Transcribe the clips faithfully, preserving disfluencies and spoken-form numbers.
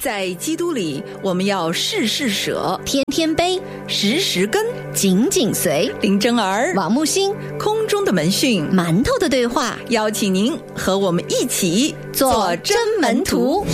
在基督里，我们要事事舍， 天天悲， 时时跟， 紧紧随。 林真儿、 王木星， 空中的门讯， 馒头的对话， 邀请您和我们一起做真门徒。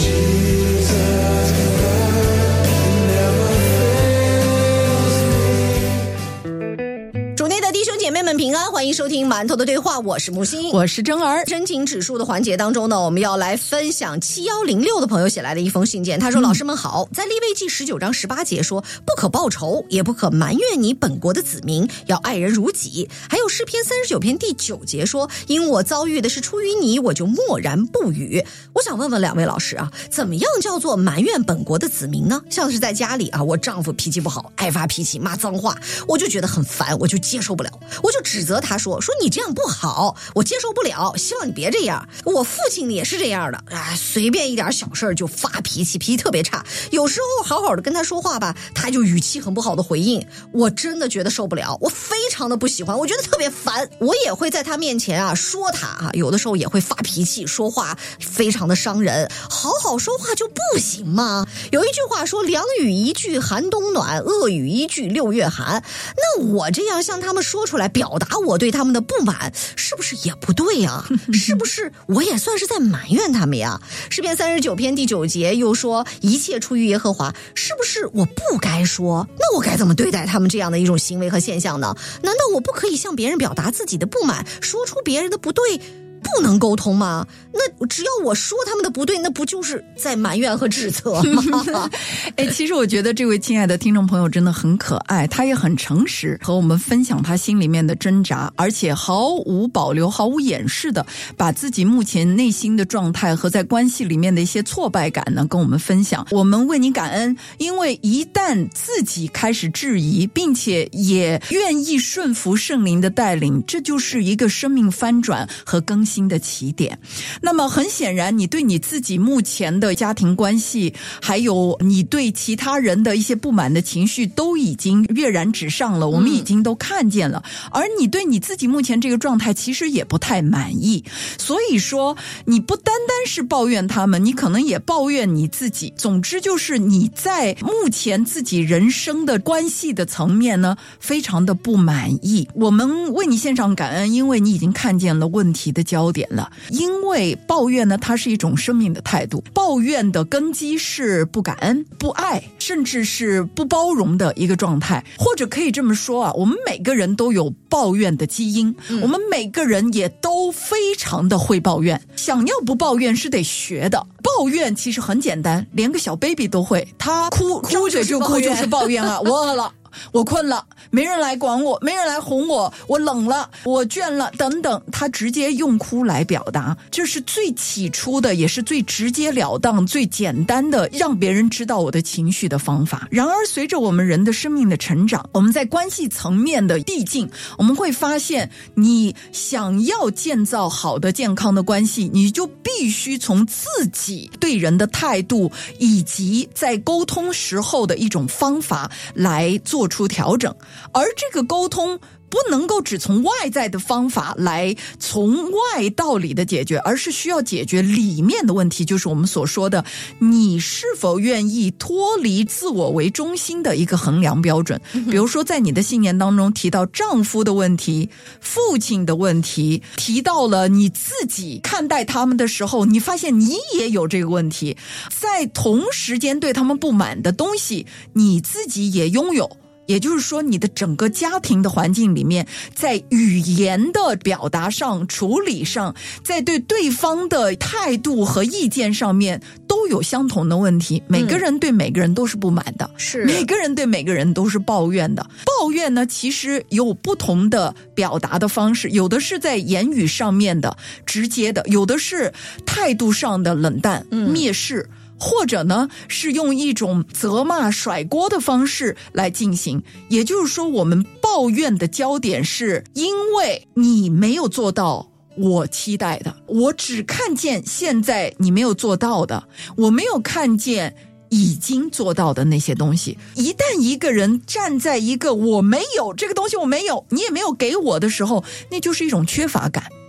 主内的弟兄姐妹们平安，欢迎收听馒头的对话，我是木星， 我是真儿。 真情指数的环节当中呢，我们要来分享七一零六的朋友写来的一封信件。他说、嗯、老师们好，在利未记十九章十八节说，不可报仇，也不可埋怨你本国的子民，要爱人如己。还有诗篇三十九篇第九节说，因我遭遇的是出于你，我就默然不语。我想问问两位老师啊，怎么样叫做埋怨本国的子民呢？像是在家里啊，我丈夫脾气不好，爱发脾气，骂脏话，我就觉得很烦，我就接受不了，我就指责他说说你这样不好，我接受不了，希望你别这样。我父亲也是这样的，哎，随便一点小事就发脾气，脾气特别差。有时候好好的跟他说话吧，他就语气很不好的回应，我真的觉得受不了，我非常的不喜欢，我觉得特别烦。我也会在他面前啊说他啊，有的时候也会发脾气，说话非常的伤人。好好说话就不行吗？有一句话说，凉语一句寒冬暖，恶语一句六月寒。那我这样向他们说出来，表达我对他们的不满，是不是也不对呀？是不是我也算是在埋怨他们呀？诗篇三十九篇第九节又说，一切出于耶和华，是不是我不该说？那我该怎么对待他们这样的一种行为和现象呢？难道我不可以向别人表达自己的不满，说出别人的不对，不能沟通吗？那只要我说他们的不对，那不就是在埋怨和指责吗？ 哎，其实我觉得这位亲爱的听众朋友真的很可爱，他也很诚实，和我们分享他心里面的挣扎，而且毫无保留、毫无掩饰的把自己目前内心的状态和在关系里面的一些挫败感呢跟我们分享。我们为你感恩，因为一旦自己开始质疑，并且也愿意顺服圣灵的带领，这就是一个生命翻转和更新的起点。那么很显然，你对你自己目前的家庭关系，还有你对其他人的一些不满的情绪都已经跃然纸上了，我们已经都看见了、嗯、而你对你自己目前这个状态其实也不太满意，所以说你不单单是抱怨他们，你可能也抱怨你自己。总之就是你在目前自己人生的关系的层面呢非常的不满意。我们为你献上感恩，因为你已经看见了问题的焦点了。因为抱怨呢，它是一种生命的态度，抱怨的根基是不感恩、不爱，甚至是不包容的一个状态。或者可以这么说啊，我们每个人都有抱怨的基因、嗯、我们每个人也都非常的会抱怨，想要不抱怨是得学的。抱怨其实很简单，连个小 baby 都会，他哭哭着就哭就是抱怨啊，我饿了，我困了，没人来管我，没人来哄我，我冷了，我倦了等等，他直接用哭来表达，这是最起初的，也是最直截了当、最简单的让别人知道我的情绪的方法。然而随着我们人的生命的成长，我们在关系层面的递进，我们会发现你想要建造好的健康的关系，你就必须从自己对人的态度以及在沟通时候的一种方法来做出调整。而这个沟通不能够只从外在的方法来从外到里的解决，而是需要解决里面的问题，就是我们所说的你是否愿意脱离自我为中心的一个衡量标准。比如说在你的信念当中提到丈夫的问题、父亲的问题，提到了你自己看待他们的时候，你发现你也有这个问题，在同时间对他们不满的东西你自己也拥有。也就是说，你的整个家庭的环境里面，在语言的表达上、处理上，在对对方的态度和意见上面都有相同的问题。每个人对每个人都是不满的，是、嗯、每个人对每个人都是抱怨的。抱怨呢，其实有不同的表达的方式，有的是在言语上面的直接的，有的是态度上的冷淡、嗯、蔑视。或者呢是用一种责骂甩锅的方式来进行。也就是说，我们抱怨的焦点是因为你没有做到我期待的，我只看见现在你没有做到的，我没有看见已经做到的那些东西。一旦一个人站在一个我没有这个东西我没有，你也没有给我的时候，那就是一种缺乏感。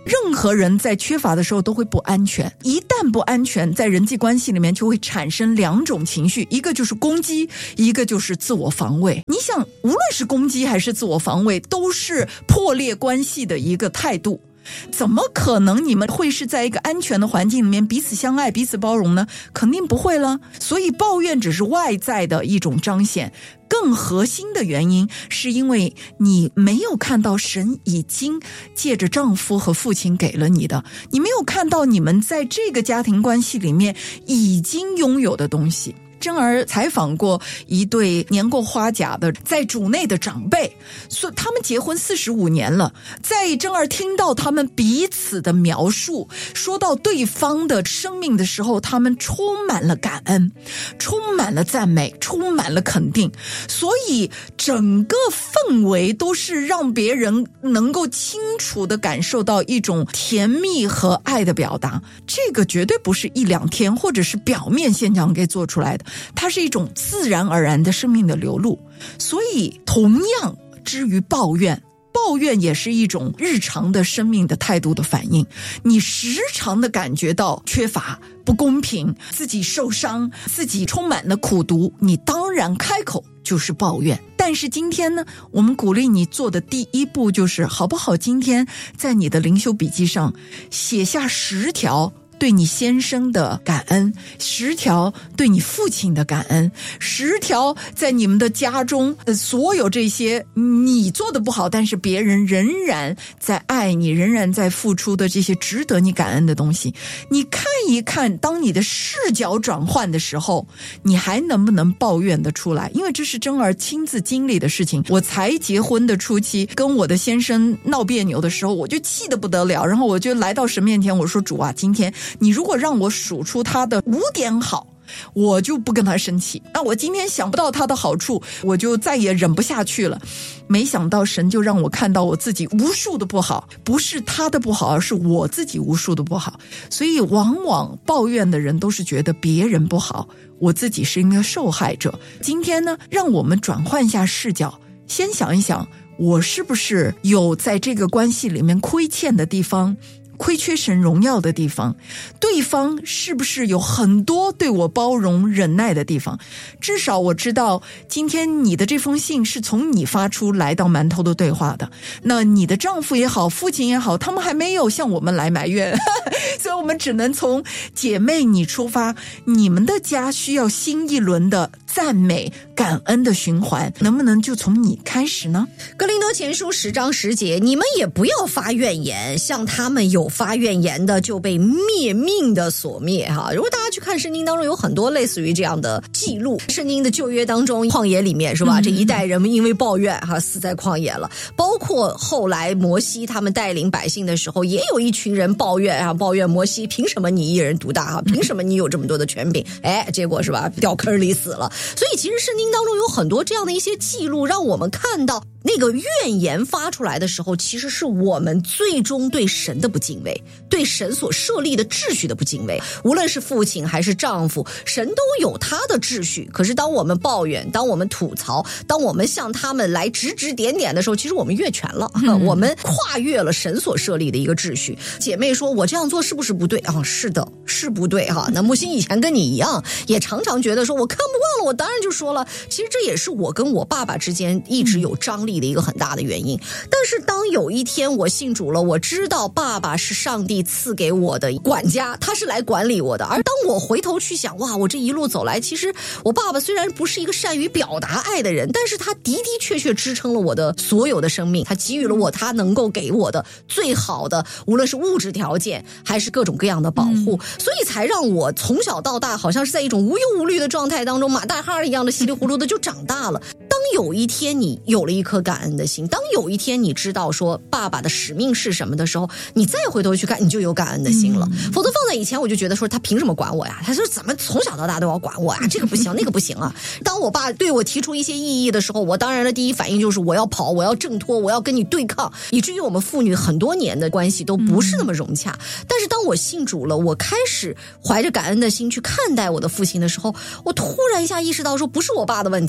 任何人在缺乏的时候都会不安全，一旦不安全，在人际关系里面就会产生两种情绪，一个就是攻击，一个就是自我防卫。你想，无论是攻击还是自我防卫，都是破裂关系的一个态度。怎么可能你们会是在一个安全的环境里面彼此相爱彼此包容呢？肯定不会了。所以抱怨只是外在的一种彰显，更核心的原因是因为你没有看到神已经借着丈夫和父亲给了你的，你没有看到你们在这个家庭关系里面已经拥有的东西。珍儿采访过一对年过花甲的在主内的长辈，说他们结婚四十五年了，在珍儿听到他们彼此的描述，说到对方的生命的时候，他们充满了感恩，充满了赞美，充满了肯定，所以整个氛围都是让别人能够清楚地感受到一种甜蜜和爱的表达。这个绝对不是一两天或者是表面现象给做出来的，它是一种自然而然的生命的流露。所以同样之于抱怨，抱怨也是一种日常的生命的态度的反应。你时常的感觉到缺乏、不公平，自己受伤，自己充满了苦毒，你当然开口就是抱怨。但是今天呢，我们鼓励你做的第一步就是好不好今天在你的灵修笔记上写下十条对你先生的感恩，十条对你父亲的感恩，十条在你们的家中的所有这些你做的不好，但是别人仍然在爱你，仍然在付出的这些值得你感恩的东西。你看一看，当你的视角转换的时候，你还能不能抱怨得出来？因为这是珍儿亲自经历的事情。我才结婚的初期，跟我的先生闹别扭的时候，我就气得不得了，然后我就来到神面前，我说主啊，今天你如果让我数出他的五点好，我就不跟他生气。那我今天想不到他的好处，我就再也忍不下去了。没想到神就让我看到我自己无数的不好，不是他的不好，而是我自己无数的不好。所以往往抱怨的人都是觉得别人不好，我自己是一个受害者。今天呢，让我们转换一下视角，先想一想，我是不是有在这个关系里面亏欠的地方，亏缺神荣耀的地方，对方是不是有很多对我包容忍耐的地方。至少我知道今天你的这封信是从你发出来到馒头的对话的，那你的丈夫也好，父亲也好，他们还没有向我们来埋怨所以我们只能从姐妹你出发，你们的家需要新一轮的赞美感恩的循环，能不能就从你开始呢？ 哥林多前书十章十节，你们也不要发怨言，像他们有发怨言的就被灭命的所灭哈。如果大家去看圣经当中有很多类似于这样的记录，圣经的旧约当中旷野里面是吧、嗯、这一代人们因为抱怨哈死在旷野了，包括后来摩西他们带领百姓的时候，也有一群人抱怨啊，抱怨摩西凭什么你一人独大哈，凭什么你有这么多的权柄，哎，结果是吧掉坑里死了。所以其实圣经当中有很多这样的一些记录，让我们看到那个怨言发出来的时候，其实是我们最终对神的不敬畏，对神所设立的秩序的不敬畏。无论是父亲还是丈夫，神都有他的秩序，可是当我们抱怨，当我们吐槽，当我们向他们来指指点点的时候，其实我们越权了、嗯、我们跨越了神所设立的一个秩序。姐妹说我这样做是不是不对啊？是的，是不对哈。那木星以前跟你一样，也常常觉得说我看不惯了，我当然就说了。其实这也是我跟我爸爸之间一直有张力的一个很大的原因。但是当有一天我信主了，我知道爸爸是上帝赐给我的管家，他是来管理我的。而当我回头去想，哇，我这一路走来，其实我爸爸虽然不是一个善于表达爱的人，但是他的的确确支撑了我的所有的生命，他给予了我他能够给我的最好的，无论是物质条件还是各种各样的保护、嗯、所以才让我从小到大好像是在一种无忧无虑的状态当中，马大哈一样的稀里糊涂的就长大了。当有一天你有了一颗感恩的心，当有一天你知道说爸爸的使命是什么的时候，你再回头去看，你就有感恩的心了、嗯、否则放在以前我就觉得说他凭什么管我呀，他说怎么从小到大都要管我呀，这个不行那个不行啊。当我爸对我提出一些异议的时候，我当然的第一反应就是我要跑，我要挣脱，我要跟你对抗，以至于我们父女很多年的关系都不是那么融洽、嗯、但是当我信主了，我开始怀着感恩的心去看待我的父亲的时候，我突然一下意识到说不是我爸的问题，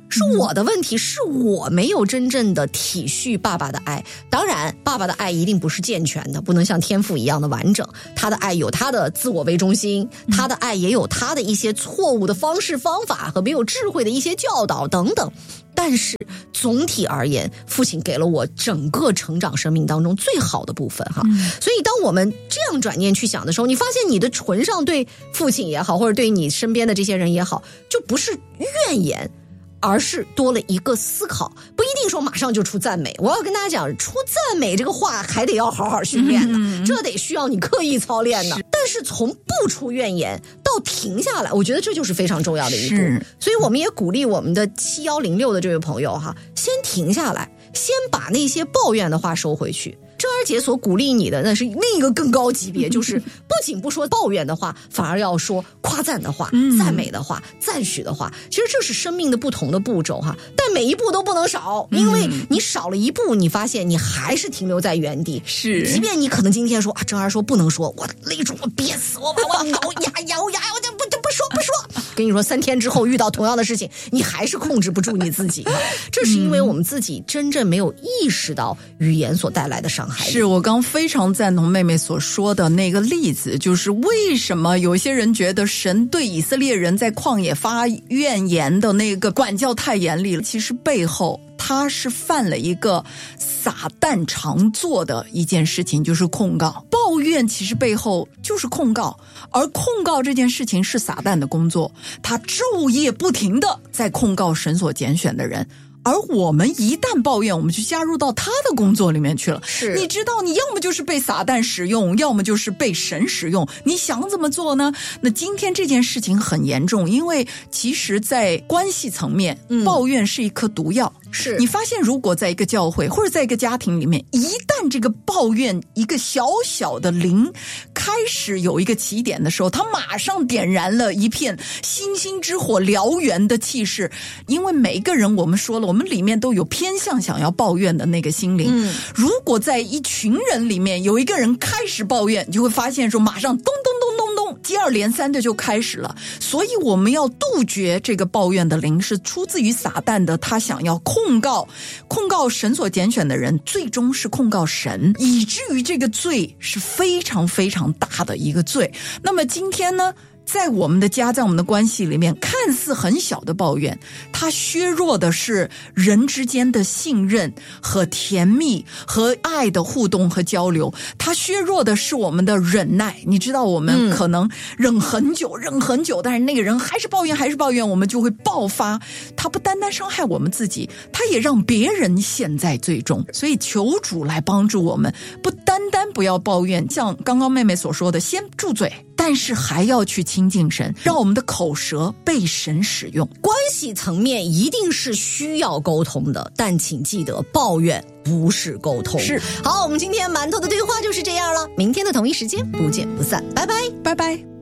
是我的问题，是我没有真正的体恤爸爸的爱。当然爸爸的爱一定不是健全的，不能像天父一样的完整，他的爱有他的自我为中心，他的爱也有他的一些错误的方式方法和没有智慧的一些教导等等。但是总体而言，父亲给了我整个成长生命当中最好的部分哈、嗯。所以当我们这样转念去想的时候，你发现你的唇上对父亲也好，或者对你身边的这些人也好，就不是怨言，而是多了一个思考。不一定说马上就出赞美，我要跟大家讲，出赞美这个话还得要好好训练的、嗯、这得需要你刻意操练的。但是从不出怨言到停下来，我觉得这就是非常重要的一步。所以我们也鼓励我们的七一零六的这位朋友哈，先停下来，先把那些抱怨的话收回去。珍儿姐所鼓励你的那是另一个更高级别，就是不仅不说抱怨的话，反而要说夸赞的话、嗯、赞美的话、赞许的话。其实这是生命的不同的步骤哈，但每一步都不能少，因为你少了一步，你发现你还是停留在原地。 是， 即便你可能今天说啊，珍儿说不能说，我勒住我憋死我，我咬牙咬牙，我就不不说不说。跟你说，三天之后遇到同样的事情，你还是控制不住你自己。这是因为我们自己真正没有意识到语言所带来的伤害。 是，我刚非常赞同妹妹所说的那个例子，就是为什么有些人觉得神对以色列人在旷野发怨言的那个管教太严厉了，其实背后他是犯了一个撒旦常做的一件事情，就是控告。抱怨其实背后就是控告，而控告这件事情是撒旦的工作，他昼夜不停的在控告神所拣选的人。而我们一旦抱怨，我们就加入到他的工作里面去了。 是， 你知道，你要么就是被撒旦使用，要么就是被神使用。你想怎么做呢？那今天这件事情很严重，因为其实在关系层面，嗯、抱怨是一颗毒药。 是， 你发现如果在一个教会或者在一个家庭里面，一旦这个抱怨一个小小的灵开始有一个起点的时候，它马上点燃了一片星星之火燎原的气势。因为每一个人，我们说了，我们里面都有偏向想要抱怨的那个心灵。嗯，如果在一群人里面有一个人开始抱怨，你就会发现说马上咚咚咚咚咚，接二连三的就开始了。所以我们要杜绝这个抱怨的灵，是出自于撒旦的，他想要控告控告神所拣选的人，最终是控告神，以至于这个罪是非常非常大的一个罪。那么今天呢，在我们的家，在我们的关系里面，看似很小的抱怨，它削弱的是人之间的信任和甜蜜和爱的互动和交流，它削弱的是我们的忍耐。你知道，我们可能忍很久、嗯、忍很久，但是那个人还是抱怨还是抱怨，我们就会爆发。它不单单伤害我们自己，它也让别人陷在罪中。所以求主来帮助我们，不单单不要抱怨，像刚刚妹妹所说的，先住嘴，但是还要去亲近神，让我们的口舌被神使用。 关系层面一定是需要沟通的，但请记得，抱怨不是沟通。 是。 好，我们今天馒头的对话就是这样了，明天的同一时间不见不散，拜拜， 拜拜。